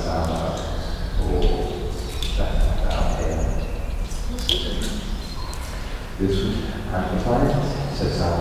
sound or that out here. This would amplify it, so sound